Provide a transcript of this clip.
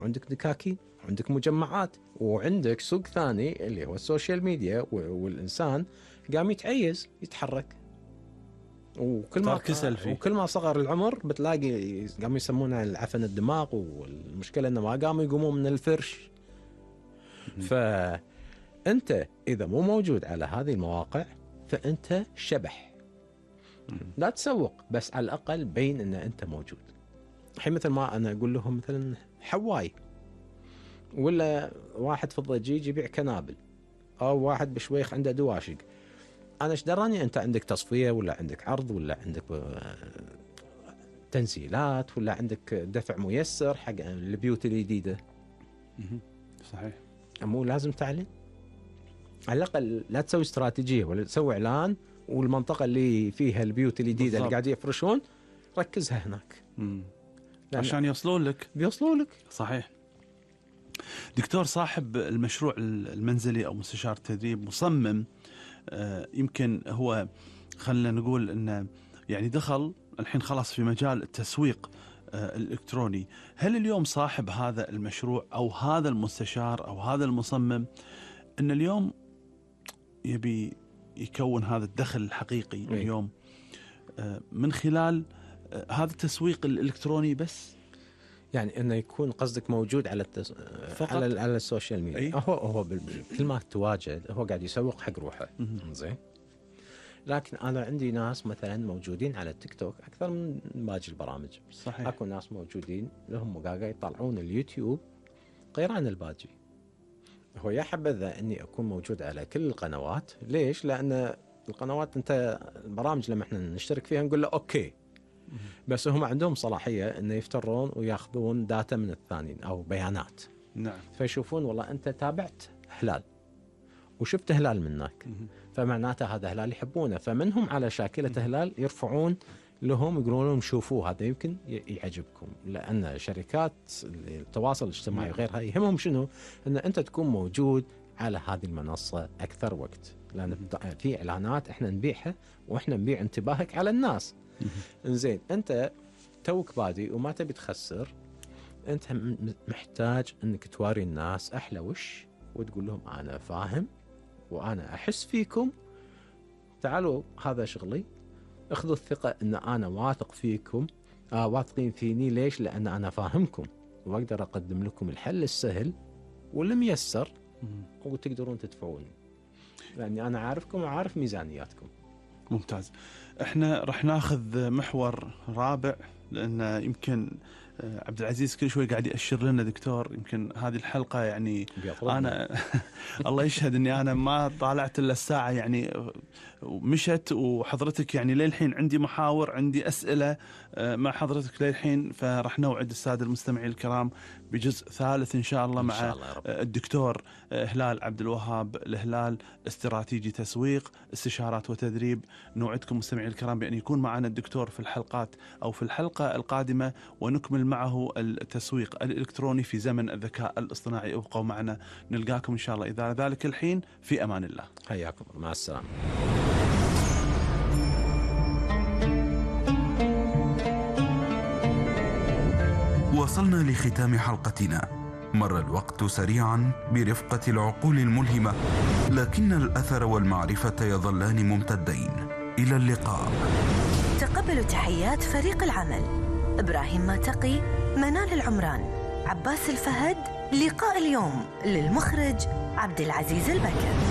عندك دكاكين، عندك مجمعات، وعندك سوق ثاني اللي هو السوشيال ميديا، والإنسان قام يتعيز يتحرك. وكل ما صغر العمر بتلاقي قاموا يسمونها العفن الدماغ، والمشكلة إنه ما قاموا يقوموا من الفرش. فأنت إذا مو موجود على هذه المواقع فأنت شبح. لا تسوق، بس على الأقل بين إن أنت موجود. الحين مثل ما أنا أقول لهم مثلا حواي، ولا واحد في الضجيج يبيع كنابل، أو واحد بشويخ عنده دواشق، أنا إيش دراني أنت عندك تصفية ولا عندك عرض ولا عندك تنزيلات ولا عندك دفع ميسر حق البيوت الجديدة؟ صحيح. مو لازم تعلن؟ على الأقل لا تسوي استراتيجية ولا تسوي إعلان، والمنطقة اللي فيها البيوت الجديدة اللي قاعد يفرشون ركزها هناك عشان يوصلون لك. صحيح. دكتور، صاحب المشروع المنزلي أو مستشار تدريب مصمم، يمكن هو خلنا نقول إنه يعني دخل الحين خلاص في مجال التسويق الإلكتروني. هل اليوم صاحب هذا المشروع أو هذا المستشار أو هذا المصمم إن اليوم يبي يكون هذا الدخل الحقيقي اليوم من خلال هذا التسويق الإلكتروني بس؟ يعني انه يكون قصدك موجود على على السوشيال ميديا. هو كل ما تواجد هو قاعد يسوق حق روحه. زين. لكن انا عندي ناس مثلا موجودين على التيك توك اكثر من باقي البرامج. صحيح. اكو ناس موجودين لهم مقاقع يطلعون اليوتيوب غير عن الباقي. هو يا حبذا اني اكون موجود على كل القنوات. ليش؟ لان القنوات انت البرامج لما احنا نشترك فيها نقول له اوكي، بس هم عندهم صلاحية إنه يفترون ويأخذون داتا من الثانيين أو بيانات. نعم. فيشوفون والله أنت تابعت هلال وشفت هلال منك، فمعناته هذا هلال يحبونه، فمنهم على شاكلة هلال يرفعون لهم يقولون لهم شوفوا هذا يمكن يعجبكم. لأن شركات التواصل الاجتماعي وغيرها يهمهم شنو؟ أن أنت تكون موجود على هذه المنصة أكثر وقت، لأن في إعلانات إحنا نبيعها وإحنا نبيع انتباهك على الناس. إنزين، أنت توك بادي وما تبي تخسر، أنت محتاج أنك تواري الناس أحلى وش، وتقول لهم أنا فاهم وأنا أحس فيكم، تعالوا هذا شغلي، اخذوا الثقة أن أنا واثق فيكم، واثقين فيني. ليش؟ لأن أنا فاهمكم وأقدر أقدم لكم الحل السهل والميسر، وتقدرون تدفعون لأني أنا عارفكم وعارف ميزانياتكم. ممتاز. احنا رح ناخذ محور رابع، لأن يمكن عبد العزيز كل شوي قاعد يأشر لنا دكتور. يمكن هذه الحلقة يعني أنا الله يشهد أني أنا ما طالعت إلا الساعة يعني مشت، وحضرتك يعني للحين عندي محاور، عندي أسئلة مع حضرتك للحين. فرح نوعد السادة المستمعين الكرام بجزء ثالث إن شاء الله مع الدكتور هلال عبد الوهاب الهلال، استراتيجي تسويق، استشارات وتدريب. نوعدكم مستمعين الكرام بأن يكون معنا الدكتور في الحلقات أو في الحلقة القادمة، ونكمل معه التسويق الإلكتروني في زمن الذكاء الاصطناعي. ابقوا معنا، نلقاكم إن شاء الله إذا ذلك الحين. في أمان الله. حياكم، مع السلامة. وصلنا لختام حلقتنا. مر الوقت سريعا برفقة العقول الملهمة، لكن الأثر والمعرفة يظلان ممتدين. إلى اللقاء. تقبلوا تحيات فريق العمل: إبراهيم ماتقي، منال العمران، عباس الفهد. لقاء اليوم للمخرج عبد العزيز البكر.